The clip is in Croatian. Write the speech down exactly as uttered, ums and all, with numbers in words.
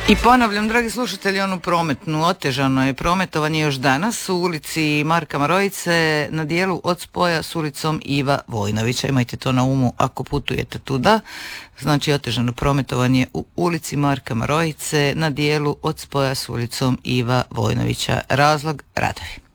I ponavljam, dragi slušatelji, onu prometnu, otežano je prometovanje još danas u ulici Marka Marojice na dijelu od spoja s ulicom Iva Vojnovića. Imajte to na umu ako putujete tuda. Znači, otežano prometovanje u ulici Marka Marojice na dijelu od spoja s ulicom Iva Vojnovića. Razlog radovi.